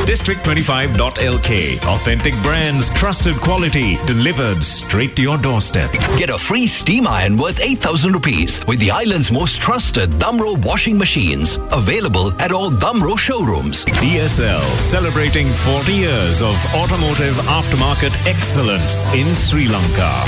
District25.lk. Authentic brands, trusted quality, delivered straight to your doorstep. Get a free steam iron worth 8,000 rupees with the island's most trusted Damro washing machines. Available at all Damro showrooms. DSL, celebrating 40 years of automotive aftermarket excellence in Sri Lanka.